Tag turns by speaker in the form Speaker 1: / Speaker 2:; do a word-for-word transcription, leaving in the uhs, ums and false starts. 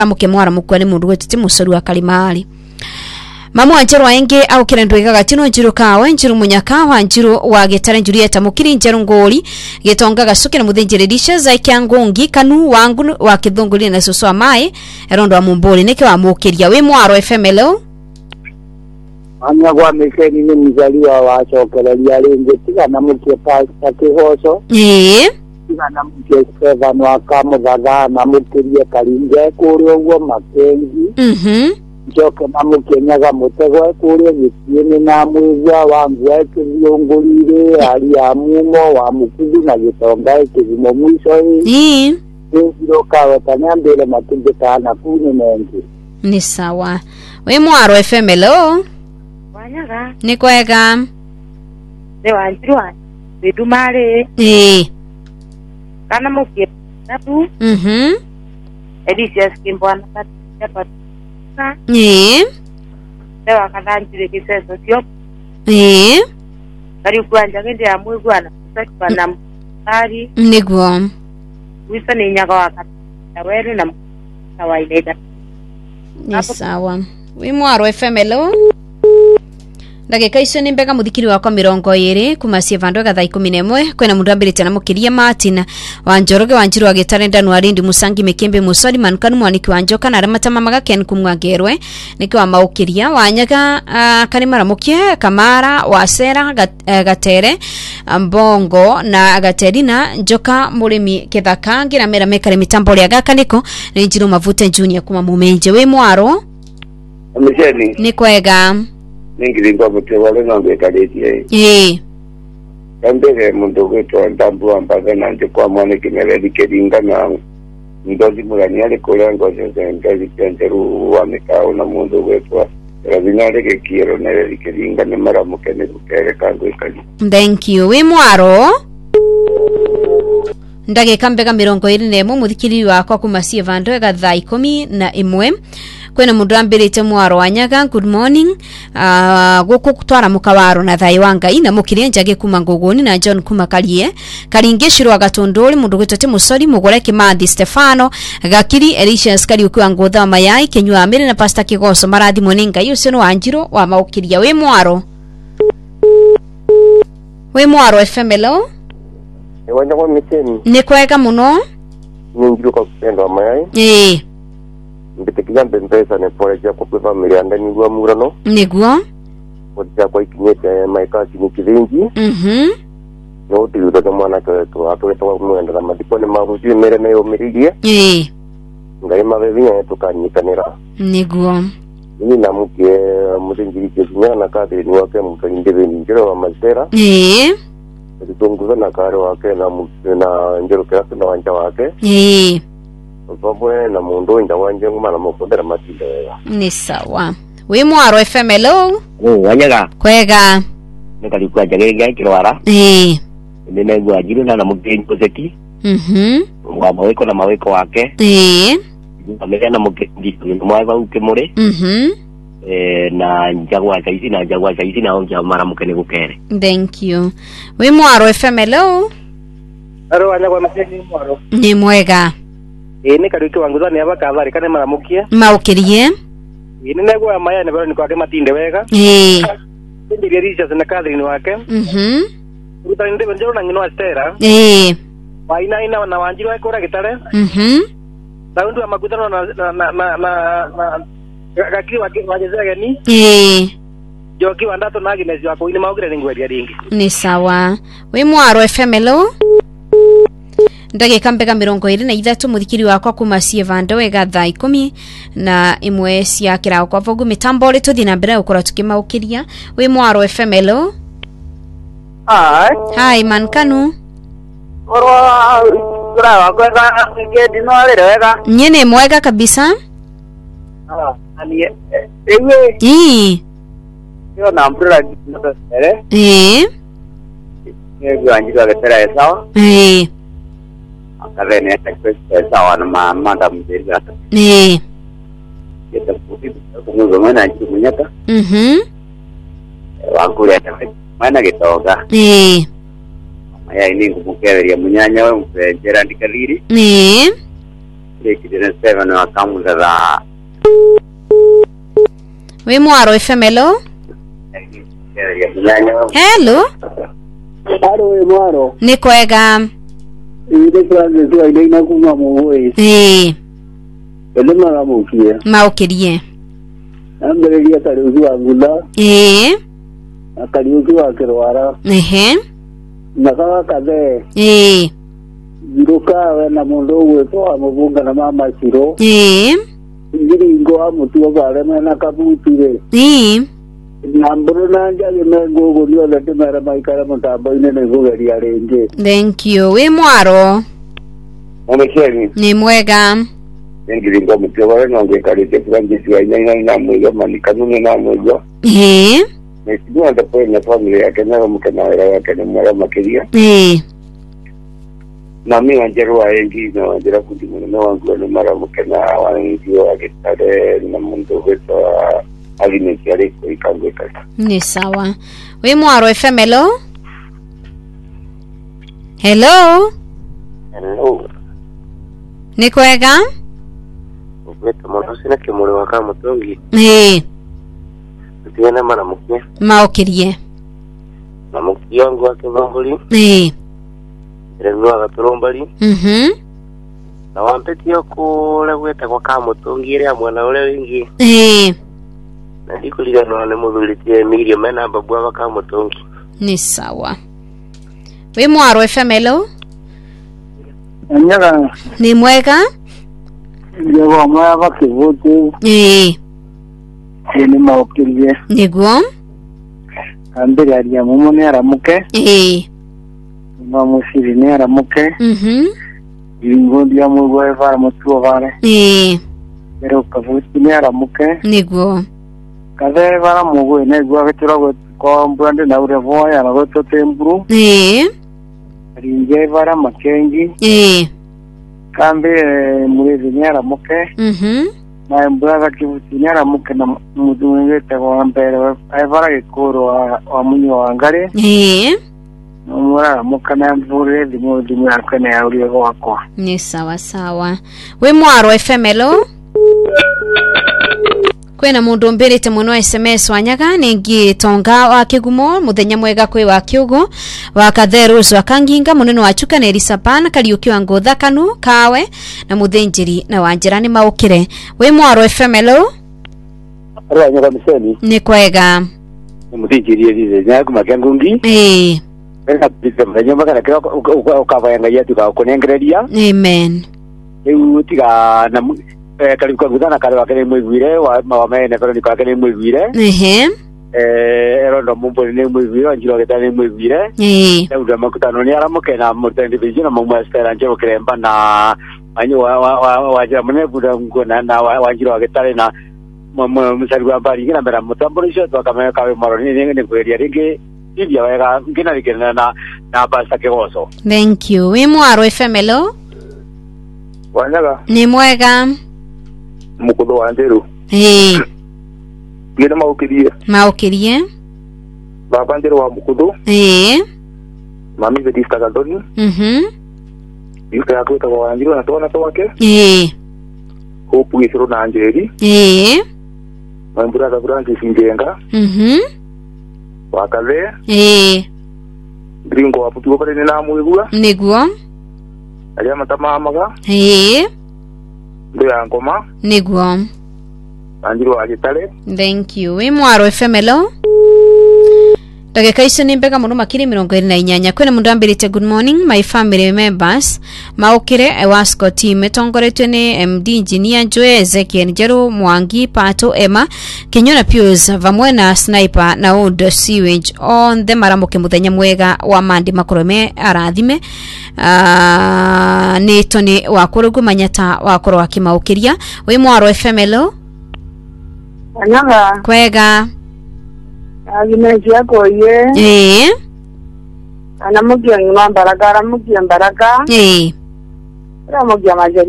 Speaker 1: mukemwara mukwani mundu gwetete musori wa Kalimali Mamu Wanjiru waenge au kira ndwega gatino Wanjiru kawe Wanjiru munyaka Wanjiru wa Getare Julieta mukiri Njeru ngoli getonga gasuke na muthenjere disha za ikyangongi kanu wangu wa kithunguli na susu wa mai erondo wa mumboli neke wa mukiria we Mwaro F M hello
Speaker 2: Anya kwa mekeni ni mzaliwa wa Chokelelia Lenge tika na mke pasta kihoso
Speaker 1: eh
Speaker 2: tika na mke Stefan wa Kamugaga na mukiria Kalinge kuri ogwo Makengi
Speaker 1: mhm
Speaker 2: Joke na mukenyaga mutego kuri gitieni na mwizwa wangu wake viongolire ali ya mumo wa mukudu na gitonga kizimo mwisho hii
Speaker 1: eh
Speaker 2: ndio kawa tanyambele matunde kana kuni mengi
Speaker 1: ni sawa we Mwaro F M hello
Speaker 3: Wanyaga
Speaker 1: ni kwega
Speaker 3: de Wanjiru bedumare
Speaker 1: eh
Speaker 3: kana mukie tatu
Speaker 1: mhm
Speaker 3: Elisa skimbwana tatu
Speaker 1: eh
Speaker 3: de wakadanjire kiseso sio
Speaker 1: eh
Speaker 3: kari kuanja ngende ya mwigwana kusakana mari
Speaker 1: niguo
Speaker 3: wisa ni nyaga wakati wele na kawaida
Speaker 1: ni sawa we Mwaro F M hello Ndagika icio ni mbega muthikiri wakwa mirongo iri kumacie vandu gatha ikumi na imwe kwena mundu ambirite na mukiria Martin Wanjoroge Wanjiru wa Getare ndanu arindi Musangi Mekembe Musori Mankanu mwaniki wa Njoka na Ramatama Magaken kumwagerwe niki wa maukiria Wanyaga uh, Karimara mukie Kamara Wasera gat, uh, Gatere Mbongo na Gaterina Njoka Murimi Kithaka ngira mera mekare mitambo ya gakaniko ni Njiru Mavute Junior kuma Mumenje we Mwaro
Speaker 2: Msheni
Speaker 1: ni kwega
Speaker 2: ningiringo mutewale nange kaletie
Speaker 1: eh
Speaker 2: kambere mundu gwetu ndambu ambaga nanje kwa mwana kimeledi kedinga na ndozi mulani ale kolango zeze ngazi kenteru wa mikao na mundu gwetu razinale ke kiero na le kedinga ne mara mukene kukere kango ikali
Speaker 1: thank you we Mwaro ndagika mbega mirongo iri na imwe muthikiri wakwa kumacie vandu gatha ikumi na imwe kwena mundu ambirite Mwaro Wanyaga good morning uh, guku kutwara mukawaro na thai wanga ina mukirie njage kuma nguguni na John kuma kalie karingishirwa gatondori mundu gwetete Musori mugore Kimathi Stefano Gakiri Elisha Skari ukwa ngotha mayai kenywa amire na Pastor Kigoso marathi moninga yucio no Wanjiru wa maukiria we Mwaro we Mwaro F M hello
Speaker 2: ewanya kwa miteni
Speaker 1: ni kwega muno
Speaker 2: ningiru kwa kupenda mayai
Speaker 1: eh
Speaker 2: mbitikinya mbempesa ne pole ya kwa familia ndani gwa murano
Speaker 1: niguo
Speaker 2: kwa kwa ikinyete maikati ni kiringi
Speaker 1: mhm
Speaker 2: no tiudo na mwana kwa atoe to mwenda na madipo ne maruji mere na yo mirigie
Speaker 1: eh
Speaker 2: ngai mabevinya tukanyikanira
Speaker 1: niguo
Speaker 2: ni na muke mutinjiri kinya na kadi ni wake mukandebe ni njero wa masera
Speaker 1: eh
Speaker 2: tutunguza na karo wake na na njero kiasi na wanja wake
Speaker 1: eh
Speaker 2: Babwe na mundu inda wanje nguma na mukondera matinde
Speaker 1: ni sawa we Mwaro F M hello
Speaker 2: oh Wanyaga
Speaker 1: kwega
Speaker 2: nikali kwa jagere gya kirwara
Speaker 1: eh
Speaker 2: nene gwa jiru na mukeni kozeki
Speaker 1: mhm
Speaker 2: wa maweko na maweko wake
Speaker 1: eh
Speaker 2: amega na mukeni mwaga ukemure
Speaker 1: mhm
Speaker 2: eh na jagwa kaisi na jagwa kaisi na onja mara mukeni gukere
Speaker 1: thank you we Mwaro F M hello
Speaker 2: aro Wanyaga mseni Mwaro
Speaker 1: ni mwega
Speaker 2: eh ne kari wangu zani abaka bari kane mara mukia
Speaker 1: maukirie
Speaker 2: ini nego amaya ne baro ni kwake matinde wega
Speaker 1: eh
Speaker 2: ndiye risha na Catherine wake
Speaker 1: mhm
Speaker 2: utande benjero na ngino astera
Speaker 1: eh
Speaker 2: waina ina na Wanjiru wake ora Getare
Speaker 1: mhm
Speaker 2: Saundu amakutano na na na na na gakiri wake wajezega ni
Speaker 1: eh
Speaker 2: joki wandato na Agnes wako ini maugire ngweria ringi
Speaker 1: ni sawa we Mwaro F M hello ndagika mbega mirongo iri na ithatu muthikiri wakwa kumacie vandu wega thaa ikumi na imwe cia kirao kwa vogu mitambo ri tuthi na mbere ukora tukimaukiria we Mwaro F M hello
Speaker 2: hai
Speaker 1: hi Mankanu
Speaker 2: orwa kura wako ka ngedi no ale wega
Speaker 1: nyene mwega kabisa
Speaker 2: ah ani ewe
Speaker 1: eh
Speaker 2: yo na mbura ndo sere
Speaker 1: eh
Speaker 2: ye Wanjiru wa Getare sawa
Speaker 1: eh
Speaker 2: akare ne sawa na mama ndamjeza
Speaker 1: eh
Speaker 2: yeta kuti kumwe mwana chimunyaka
Speaker 1: mhm
Speaker 2: wakule mwana gitoga
Speaker 1: eh
Speaker 2: aya ini ngubukereria munyanya we mupejera ndikaliri
Speaker 1: eh
Speaker 2: Ekidene seven na kamudara.
Speaker 1: We Mwaro F M. Hello. Hello.
Speaker 4: Haro we Mwaro.
Speaker 1: Ni kwega.
Speaker 4: Ile Francis wa ile na kuma muwe.
Speaker 1: Eh.
Speaker 4: Ele mara mukie.
Speaker 1: Maukirie.
Speaker 4: Ambere ya tari uzu angula.
Speaker 1: Eh.
Speaker 4: Akari uzu akirwara.
Speaker 1: Ehe.
Speaker 4: Nakawa kabe.
Speaker 1: Eh.
Speaker 4: Jiruka we na mundu weto amubunga na mama Shiro.
Speaker 1: Eh.
Speaker 4: Ngiri ngo amutu obare mena kabutire.
Speaker 1: Eh.
Speaker 4: Namburu nanja limengo gulio lete mera maikara mutamba ine nego gari arenge.
Speaker 1: Thank you. We Mwaro.
Speaker 2: Omesheni.
Speaker 1: Ni mwega.
Speaker 2: Ngiri ngo mutobare nonge kalite Francis wa ina na mwiga manikanune na mwiga.
Speaker 1: Eh.
Speaker 2: Nesibu anda po na familia yake na mkana yake na mara makiria.
Speaker 1: Eh.
Speaker 2: Na mimi wanjeru wa engi na wanjera kudimu na wangu na mara mkana wangi wa kitare na mundu wetu alimetiare kwa ikangwe kaka.
Speaker 1: Ni sawa. We Mwaro F M. Hello. Hello.
Speaker 2: Hello.
Speaker 1: Ni kwega?
Speaker 2: Wetu mwana sina kimuri waka mutongi.
Speaker 1: Eh.
Speaker 2: Tiana mara mukye.
Speaker 1: Maukirie.
Speaker 2: Na mukye wangu wake ngongoli.
Speaker 1: Eh.
Speaker 2: Renwa gaturombali.
Speaker 1: Mhm.
Speaker 2: Na wampetio kule gweta kwa kamutongi ile mwana ule wingi.
Speaker 1: Eh.
Speaker 2: Na ndikulira no ne muthuritie mirio mena babu wa kamutongi.
Speaker 1: Ni sawa. We Mwaro F M. Hello.
Speaker 4: Anyaga.
Speaker 1: Ni mwega?
Speaker 4: Ndio mwa bakivutu.
Speaker 1: Eh.
Speaker 4: Ni maukirie.
Speaker 1: Niguo.
Speaker 4: Ambere ari mumone aramuke.
Speaker 1: Eh.
Speaker 4: Mamusiri ne aramuke.
Speaker 1: Mhm.
Speaker 4: Ingondi ya mugwe vara mutuo vare.
Speaker 1: Eh.
Speaker 4: Pero kavuti ne aramuke.
Speaker 1: Niguo.
Speaker 4: Kade vara mugwe ne gwa vetira go ko mbande na ure voya na go temburu.
Speaker 1: Eh.
Speaker 4: Ringe vara makengi.
Speaker 1: Eh.
Speaker 4: Kambe murezi ne aramuke.
Speaker 1: Mhm.
Speaker 4: Na mbura kivuti ne aramuke na mudunge te go ambere ai vara ikoro wa munyo wangare.
Speaker 1: Eh.
Speaker 4: Mwara mukana mvure dimo dimo akane ya uri wako.
Speaker 1: Ni sawa sawa. We Mwaro F M. Hello. Kwena mundu mbirite muno S M S wanyaga ningi tonga wa kigumo muthenya mwega kwi wa kiugo wa Katherus wa Kanginga munene wa Chuka na Elisapana Kariuki wa Ngotha Kanu Kawe na muthenjiri na wanjirani maukire. We Mwaro F M. Hello.
Speaker 4: Ara nyoka miseni.
Speaker 1: Ni kwega.
Speaker 4: Muthenjiri elize nyaku makangungi.
Speaker 1: Eh.
Speaker 4: Ena pizza manyoma kana kira ukavayanga yetu ka kunengereria.
Speaker 1: Amen.
Speaker 4: Eu tiga na eh kali kwa gudana kale wakene mwigwire wa mawamene pero ni kwakene mwigwire.
Speaker 1: Ehe.
Speaker 4: Eh ero ndo mumbo ni mwigwire njiro getane mwigwire.
Speaker 1: Eh.
Speaker 4: Eu ndo makutano ni aramuke na mutende bijina mumwa stera njiro kiremba na anyu wa wa wa jira mune buda ngona na wa njiro getale na musari wa bari ngina mera mutamburisho twakameka kawe maroni ni ni kweria ringi. Ibya wega ngina likena na na basa kegoso.
Speaker 1: Thank you. We Mwaro F M. Hello.
Speaker 2: Wanyaga.
Speaker 1: Ni mwega.
Speaker 2: Mukudo wanjeru.
Speaker 1: Eh.
Speaker 2: Gina maukirie.
Speaker 1: Maukirie.
Speaker 2: Baba njeru wa mukudo.
Speaker 1: Eh.
Speaker 2: Mami vedista gandoni.
Speaker 1: Mhm.
Speaker 2: Yuka yako ta wanjeru na tona toke.
Speaker 1: Eh.
Speaker 2: Hopu gisiro na anjeri.
Speaker 1: Eh.
Speaker 2: Mambura da branchi sinjenga.
Speaker 1: Mhm.
Speaker 2: Wakale.
Speaker 1: Eh.
Speaker 2: Gringo waputuko pale ni namu igua.
Speaker 1: Niguo.
Speaker 2: Alia matamamaga.
Speaker 1: Eh.
Speaker 2: Ndo ya ngoma.
Speaker 1: Niguo.
Speaker 2: Anjiro ajitale.
Speaker 1: Thank you. We Mwaro F M. Hello. Dagika icio ni mbega muno makiri mirongo iri na inyanya kwena mundu ambirite good morning my family members maukire ewasco team etongoretwe ni M D engineer Joe Ezekiel Njeru Mwangi Pato Emma Kenyona Pius vamwe na Sniper na Old Sewage on the maramuke muthenya mwega wa mandi makorome arathime uh, ni toni wakurugu manyata wakoro wakimaukiria we Mwaro F M. Hello.
Speaker 3: Anyaga.
Speaker 1: Kwega.
Speaker 3: Agimezi yako ye.
Speaker 1: Eh.
Speaker 3: Anamugia ngima mbaraga, anamugia mbaraga.
Speaker 1: Eh.
Speaker 3: Anamugia majali.